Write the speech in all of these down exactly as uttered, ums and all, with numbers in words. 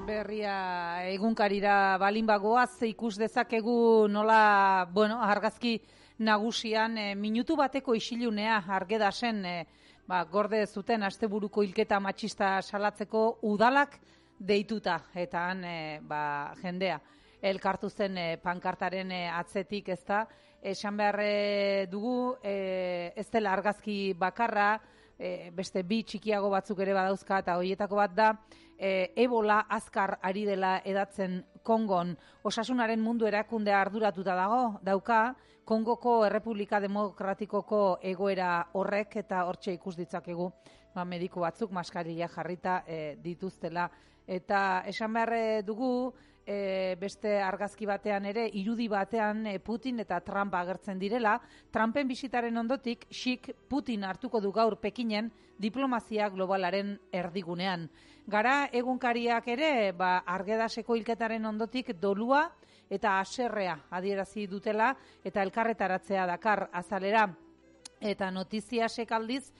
berria egunkarira balin bagoaz ikus dezakegu nola, bueno, argazki nagusian e, minutu bateko isilunea Argedasen e, ba, gorde zuten asteburuko hilketa matxista salatzeko udalak deituta eta han e, ba, jendea elkartu zen e, pankartaren e, atzetik, ezta, esan behar e, dugu e, ez dela argazki bakarra, E, beste bi txikiago batzuk ere badauzka eta horietako bat da e, Ebola azkar ari dela edatzen Kongon. Osasunaren mundu erakundea arduratuta dago, dauka Kongoko Errepublika Demokratikoko egoera horrek eta hortxe ikus ditzakegu ba, mediku batzuk maskarilla jarrita e, dituztela. Eta esan behar dugu e, beste argazki batean ere, irudi batean e, Putin eta Trump agertzen direla. Trumpen bisitaren ondotik, Xik Putin hartuko du gaur Pekinen diplomazia globalaren erdigunean. Gara egunkariak ere, ba, Argedaseko hilketaren ondotik dolua eta haserrea adierazi dutela eta elkarretaratzea dakar azalera. Eta notiziasek aldiz,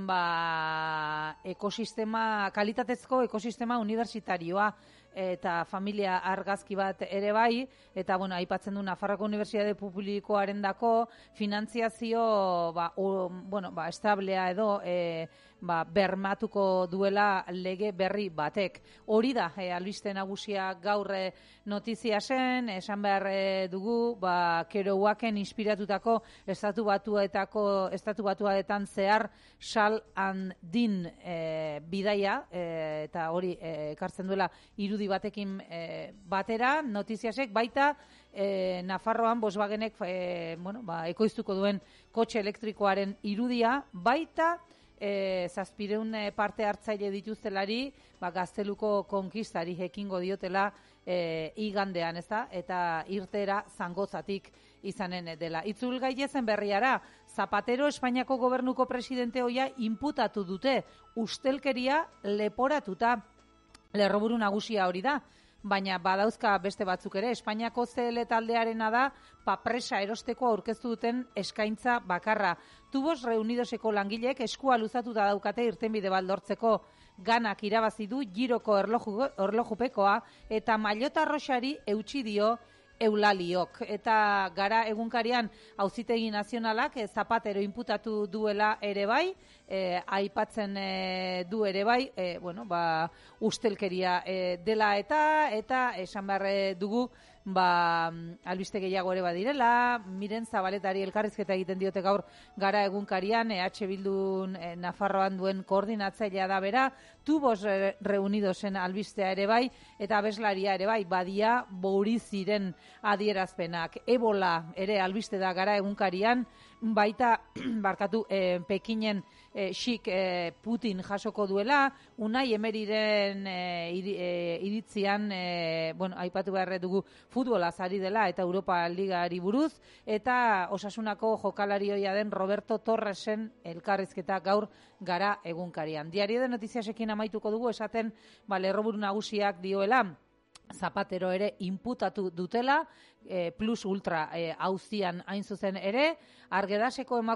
ba, ekosistema, kalitatezko ekosistema universitarioa eta familia argazki bat ere bai, eta bueno, aipatzen du Nafarroko Unibertsitate Publikoaren dako finantziazio ba, o, bueno, ba, establea edo e, ba, bermatuko duela lege berri batek. Hori da, e, albiste nagusia gaur e, notizia zen, esan behar e, dugu, ba, Kerouaken inspiratutako estatu batuetako estatu batuetan zehar Sal and Din e, bidaia, e, eta hori e, ekartzen duela irudi batekin e, batera, notiziasek baita e, Nafarroan Volkswagenek e, bueno, ba, ekoiztuko duen kotxe elektrikoaren irudia, baita e, zazpireun parte hartzaile dituztelari ba, Gazteluko konkistari ekingo diotela e, igandean, ezta? Eta irtera Zangotzatik izanen dela. Itzul gaitezen berriara, Zapatero Espainiako gobernuko presidente hoia inputatu dute, ustelkeria leporatuta. Lerroburu nagusia hori da, baina badauzka beste batzuk ere. Espainiako C L taldearena da papresa erosteko aurkeztu duten eskaintza bakarra. Tubos Reunidoseko langileek eskua luzatuta daukate irtenbide bat lortzeko. Ganak irabazi du giroko erloju, erlojupekoa eta Maillota Roxari eutsi dio Eulaliok. Eta gara egunkarian Auzitegi Nazionalak e, Zapatero inputatu duela ere bai, e, aipatzen e, du ere bai, e, bueno, ba, ustelkeria e, dela eta eta esan behar dugu ba, albiste gehiago ere badirela. Miren Zabaletari elkarrizketa egiten diote gaur gara egunkarian, E H Bildun e, Nafarroan duen koordinatzailea da bera, Tubos re, Reunidosen albistea ere bai, eta abeslaria ere bai, badia bouri ziren adierazpenak. Ebola ere albiste da gara egunkarian, baita barkatu e, Pekinen e, Xik e, Putin jasoko duela, Unai Emeriren e, iri, e, iritzian, e, bueno, aipatu behar dugu futbolaz ari dela eta Europa Ligari buruz, eta Osasunako jokalarioia den Roberto Torresen elkarrizketa gaur gara egunkarian. Diario de Notiziasekin amaituko dugu esaten, ba, lerroburu nagusiak dioela, Zapatero ere inputatu dutela, e, plus ultra e, auzian hain zuzen ere, Argedaseko emakume